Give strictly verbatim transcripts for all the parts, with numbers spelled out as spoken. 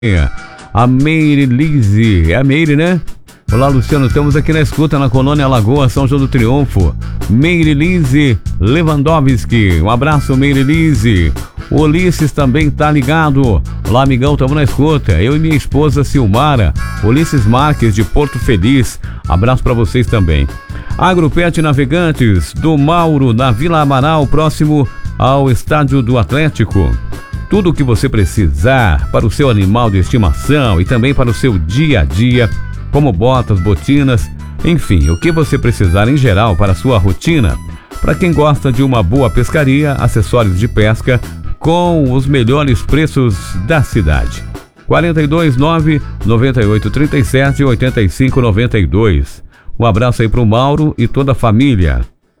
A Meire Lise, é a Meire, né? Olá, Luciano, estamos aqui na escuta na Colônia Lagoa, São João do Triunfo. Meire Lise Lewandowski, um abraço, Meire Lise. O Ulisses também tá ligado. Olá, amigão, estamos na escuta. Eu e minha esposa Silmara, Ulisses Marques de Porto Feliz. Abraço para vocês também. Agropet Navegantes do Mauro, na Vila Amaral, próximo ao Estádio do Atlético. Tudo o que você precisar para o seu animal de estimação e também para o seu dia a dia, como botas, botinas, enfim, o que você precisar em geral para a sua rotina. Para quem gosta de uma boa pescaria, acessórios de pesca com os melhores preços da cidade. quatro dois nove, nove oito três sete, oito cinco nove dois. Um abraço aí para o Mauro e toda a família.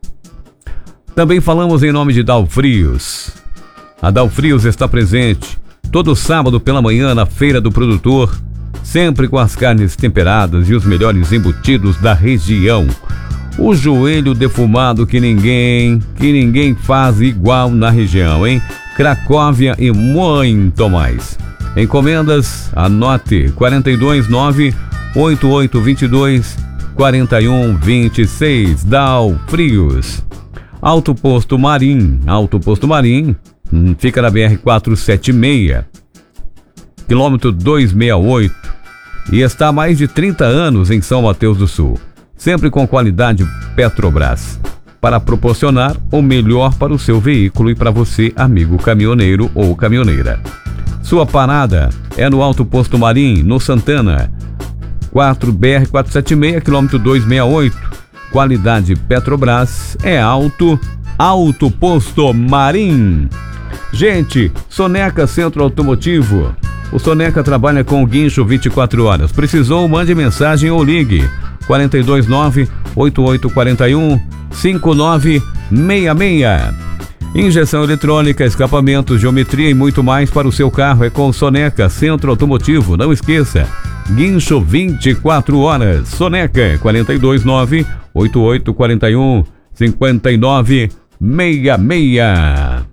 Também falamos em nome de Dalfrios. A Dalfrios está presente todo sábado pela manhã na Feira do Produtor, sempre com as carnes temperadas e os melhores embutidos da região. O joelho defumado que ninguém, que ninguém faz igual na região, hein? Cracóvia e muito mais. Encomendas, anote quatro dois nove, oito oito dois dois, quatro um dois seis. Dalfrios. Alto Posto Marim, Alto Posto Marim, fica na B R quatrocentos e setenta e seis, quilômetro duzentos e sessenta e oito, e está há mais de trinta anos em São Mateus do Sul, sempre com qualidade Petrobras, para proporcionar o melhor para o seu veículo e para você, amigo caminhoneiro ou caminhoneira. Sua parada é no Alto Posto Marim, no Santana, quatro B R quatrocentos e setenta e seis, quilômetro duzentos e sessenta e oito, qualidade Petrobras, é alto, Alto Posto Marim. Gente, Soneca Centro Automotivo. O Soneca trabalha com guincho vinte e quatro horas. Precisou? Mande mensagem ou ligue. quatro dois nove, oito oito quatro um, cinco nove seis seis. Injeção eletrônica, escapamentos, geometria e muito mais para o seu carro é com o Soneca Centro Automotivo. Não esqueça, guincho vinte e quatro horas. Soneca, quatro dois nove, oito oito quatro um, cinco nove seis seis.